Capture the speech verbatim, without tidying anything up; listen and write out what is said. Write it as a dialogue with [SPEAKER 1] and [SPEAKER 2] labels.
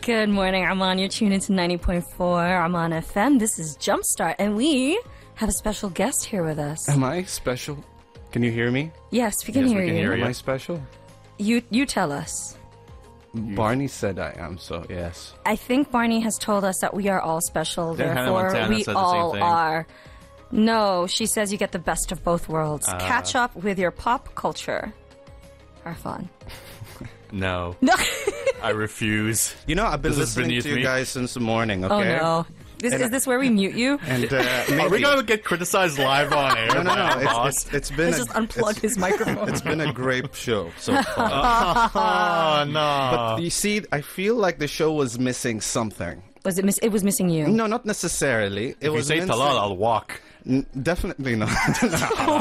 [SPEAKER 1] Good morning, Amman. You're tuned into ninety point four Amman F M. This is Jumpstart, and we have a special guest here with us.
[SPEAKER 2] Am I special? Can you hear me?
[SPEAKER 1] Yes, we can
[SPEAKER 3] Yes,
[SPEAKER 1] hear
[SPEAKER 3] we can
[SPEAKER 1] you.
[SPEAKER 3] hear
[SPEAKER 2] Am
[SPEAKER 3] you.
[SPEAKER 2] I special?
[SPEAKER 1] You you tell us.
[SPEAKER 2] Barney said I am, so yes.
[SPEAKER 1] I think Barney has told us that we are all special,
[SPEAKER 3] Then Hannah
[SPEAKER 1] therefore
[SPEAKER 3] Montana
[SPEAKER 1] we
[SPEAKER 3] said the same
[SPEAKER 1] all
[SPEAKER 3] thing.
[SPEAKER 1] are. No, she says you get the best of both worlds.
[SPEAKER 3] Uh.
[SPEAKER 1] Catch up with your pop culture. Are fun.
[SPEAKER 3] No,
[SPEAKER 1] No.
[SPEAKER 3] I refuse.
[SPEAKER 2] You know, I've been
[SPEAKER 3] This is
[SPEAKER 2] listening
[SPEAKER 3] beneath
[SPEAKER 2] to you
[SPEAKER 3] me.
[SPEAKER 2] guys since the morning,
[SPEAKER 1] Oh
[SPEAKER 2] okay?
[SPEAKER 1] no. This,
[SPEAKER 2] And
[SPEAKER 1] is this where we mute you?
[SPEAKER 2] And uh, maybe...
[SPEAKER 3] Are we gonna get criticized live on air?
[SPEAKER 2] No, no,
[SPEAKER 3] by our
[SPEAKER 2] no.
[SPEAKER 3] boss?
[SPEAKER 2] It's, it's, it's been
[SPEAKER 1] Let's
[SPEAKER 2] a,
[SPEAKER 1] just unplug
[SPEAKER 2] it's,
[SPEAKER 1] his microphone.
[SPEAKER 2] it's been a great show so far.
[SPEAKER 3] Oh no!
[SPEAKER 2] But you see, I feel like the show was missing something.
[SPEAKER 1] Was it miss? It was missing you.
[SPEAKER 2] No, not necessarily. It
[SPEAKER 3] if you
[SPEAKER 2] was
[SPEAKER 3] say
[SPEAKER 2] missing-
[SPEAKER 3] talal, I'll walk.
[SPEAKER 2] N- definitely not.